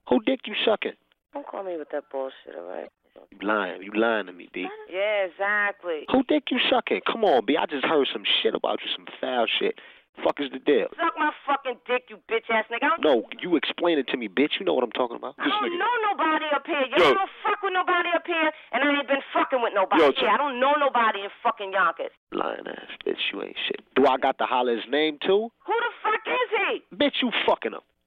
Who dick you sucking? Don't call me with that bullshit, all right? You lying to me, B. Yeah, exactly. Who dick you sucking? Come on, B. I just heard some shit about you, some foul shit. Fuck is the deal? Suck my fucking dick, you bitch-ass nigga. No, you explain it to me, bitch. You know what I'm talking about. I don't know nobody up here. You don't fuck with nobody up here, and I ain't been fucking with nobody here. I don't know nobody in fucking Yonkers. Lying ass bitch, you ain't shit. Do I got to holler his name too? Who the fuck is he? Bitch, you fucking him.